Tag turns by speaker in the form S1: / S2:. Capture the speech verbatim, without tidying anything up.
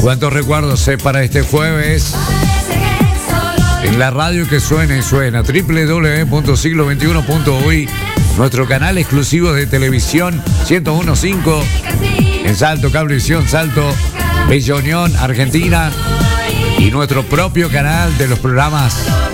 S1: Cuántos recuerdos eh, para este jueves. En la radio que suena y suena. doble u doble u doble u punto siglo veintiuno punto uy. Nuestro canal exclusivo de televisión ciento uno punto cinco. En Salto, Cablevisión, Salto, Bella Unión, Argentina. Y nuestro propio canal de los programas